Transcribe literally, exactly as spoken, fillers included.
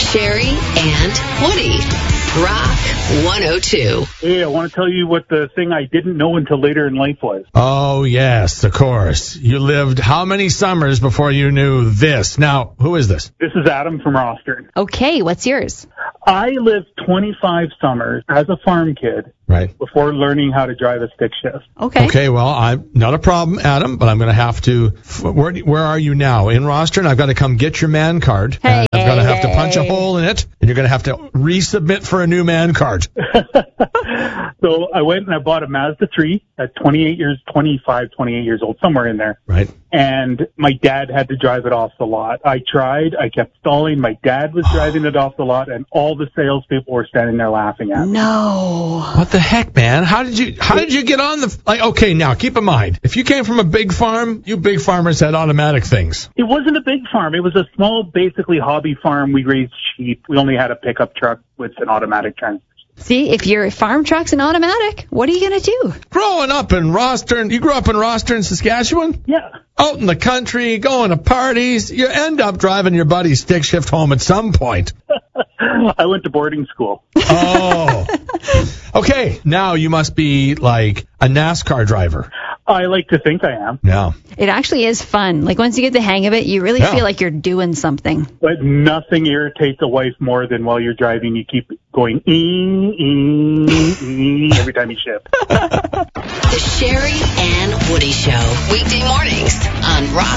Sherry and Woody. Rock one oh two. Hey, I want to tell you what the thing I didn't know until later in life was. Oh, yes, of course. You lived how many summers before you knew this? Now, who is this? This is Adam from Rostern. Okay, what's yours? I lived twenty-five summers as a farm kid Right. before learning how to drive a stick shift. Okay. Okay, well, I'm not a problem, Adam, but I'm going to have to. Where, where are you now? In Rostern? I've got to come get your man card. Hey, I've got to have hey. to punch a hole in it, and you're going to have to resubmit for a new man card. So I went and I bought a Mazda three at twenty-eight years, twenty-five, twenty-eight years old, somewhere in there. Right. And my dad had to drive it off the lot. I tried. I kept stalling. My dad was driving it off the lot, and all the salespeople were standing there laughing at me. No. What the heck, man? How did you how did you get on the like? Okay, now keep in mind, if you came from a big farm, you big farmers had automatic things. It wasn't a big farm. It was a small, basically hobby farm. We raised sheep. We only had a pickup truck with an automatic transmission. See, if your farm truck's an automatic, what are you going to do? Growing up in Rostern, you grew up in Rostern, Saskatchewan? Yeah. Out in the country, going to parties, you end up driving your buddy's stick shift home at some point. I went to boarding school. Oh. Okay, now you must be like a NASCAR driver. I like to think I am. Yeah. It actually is fun. Like, once you get the hang of it, you really Yeah. feel like you're doing something. But nothing irritates a wife more than while you're driving, you keep going ee, ee, ee, every time you shift. The Sherry and Woody Show. Weekday mornings on Rock